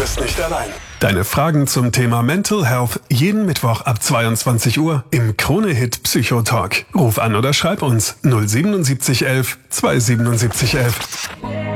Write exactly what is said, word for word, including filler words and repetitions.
bist nicht allein. Deine Fragen zum Thema Mental Health jeden Mittwoch ab zweiundzwanzig Uhr im Krone-Hit Psychotalk. Ruf an oder schreib uns null sieben sieben eins eins zwei sieben sieben eins eins.